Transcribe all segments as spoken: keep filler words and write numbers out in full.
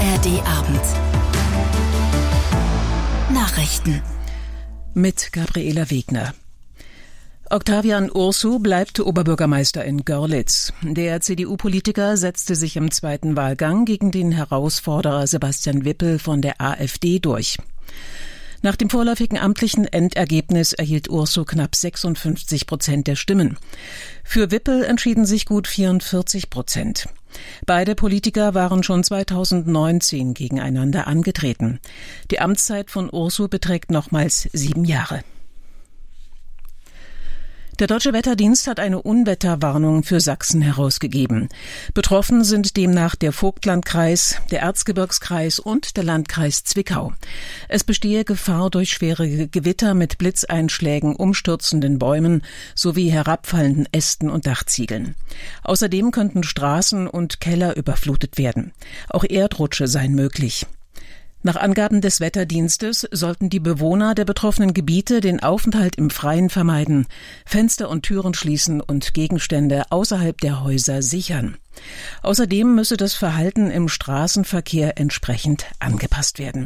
R D-Abend. Nachrichten. Mit Gabriela Wegner. Octavian Ursu bleibt Oberbürgermeister in Görlitz. Der C D U-Politiker setzte sich im zweiten Wahlgang gegen den Herausforderer Sebastian Wippel von der AfD durch. Nach dem vorläufigen amtlichen Endergebnis erhielt Ursu knapp sechsundfünfzig Prozent der Stimmen. Für Wippel entschieden sich gut vierundvierzig Prozent. Beide Politiker waren schon zweitausendneunzehn gegeneinander angetreten. Die Amtszeit von Ursu beträgt nochmals sieben Jahre. Der Deutsche Wetterdienst hat eine Unwetterwarnung für Sachsen herausgegeben. Betroffen sind demnach der Vogtlandkreis, der Erzgebirgskreis und der Landkreis Zwickau. Es bestehe Gefahr durch schwere Gewitter mit Blitzeinschlägen, umstürzenden Bäumen sowie herabfallenden Ästen und Dachziegeln. Außerdem könnten Straßen und Keller überflutet werden. Auch Erdrutsche seien möglich. Nach Angaben des Wetterdienstes sollten die Bewohner der betroffenen Gebiete den Aufenthalt im Freien vermeiden, Fenster und Türen schließen und Gegenstände außerhalb der Häuser sichern. Außerdem müsse das Verhalten im Straßenverkehr entsprechend angepasst werden.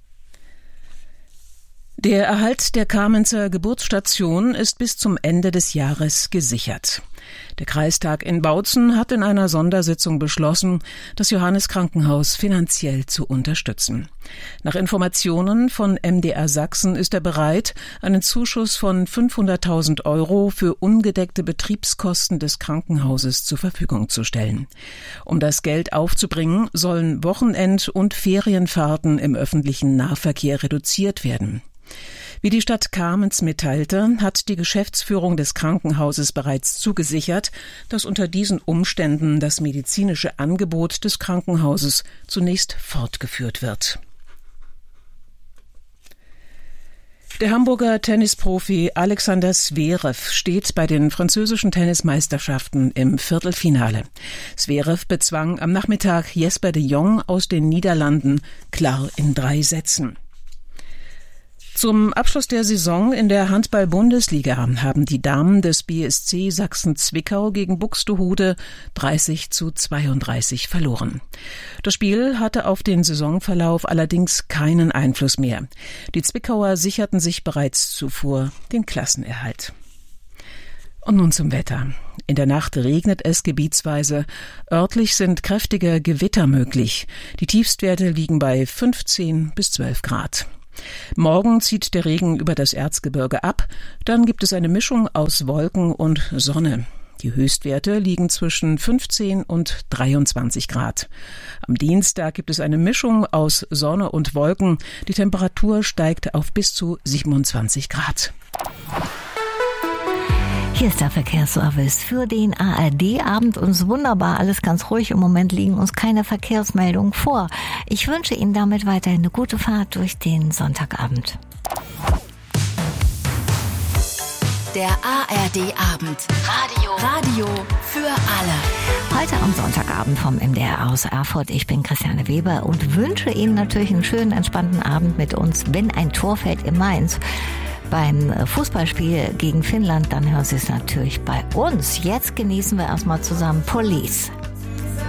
Der Erhalt der Kamenzer Geburtsstation ist bis zum Ende des Jahres gesichert. Der Kreistag in Bautzen hat in einer Sondersitzung beschlossen, das Johannes-Krankenhaus finanziell zu unterstützen. Nach Informationen von M D R Sachsen ist er bereit, einen Zuschuss von fünfhunderttausend Euro für ungedeckte Betriebskosten des Krankenhauses zur Verfügung zu stellen. Um das Geld aufzubringen, sollen Wochenend- und Ferienfahrten im öffentlichen Nahverkehr reduziert werden. Wie die Stadt Kamenz mitteilte, hat die Geschäftsführung des Krankenhauses bereits zugesichert, dass unter diesen Umständen das medizinische Angebot des Krankenhauses zunächst fortgeführt wird. Der Hamburger Tennisprofi Alexander Zverev steht bei den französischen Tennismeisterschaften im Viertelfinale. Zverev bezwang am Nachmittag Jesper de Jong aus den Niederlanden klar in drei Sätzen. Zum Abschluss der Saison in der Handball-Bundesliga haben die Damen des B S C Sachsen-Zwickau gegen Buxtehude dreißig zu zweiunddreißig verloren. Das Spiel hatte auf den Saisonverlauf allerdings keinen Einfluss mehr. Die Zwickauer sicherten sich bereits zuvor den Klassenerhalt. Und nun zum Wetter. In der Nacht regnet es gebietsweise. Örtlich sind kräftige Gewitter möglich. Die Tiefstwerte liegen bei fünfzehn bis zwölf Grad. Morgen zieht der Regen über das Erzgebirge ab, dann gibt es eine Mischung aus Wolken und Sonne. Die Höchstwerte liegen zwischen fünfzehn und dreiundzwanzig Grad. Am Dienstag gibt es eine Mischung aus Sonne und Wolken. Die Temperatur steigt auf bis zu siebenundzwanzig Grad. Hier ist der Verkehrsservice für den A R D-Abend. Uns wunderbar, alles ganz ruhig. Im Moment liegen uns keine Verkehrsmeldungen vor. Ich wünsche Ihnen damit weiterhin eine gute Fahrt durch den Sonntagabend. Der A R D-Abend. Radio. Radio für alle. Heute am Sonntagabend vom M D R aus Erfurt. Ich bin Christiane Weber und wünsche Ihnen natürlich einen schönen, entspannten Abend mit uns. Wenn ein Tor fällt in Mainz beim Fußballspiel gegen Finnland, dann hören Sie es natürlich bei uns. Jetzt genießen wir erstmal zusammen Police.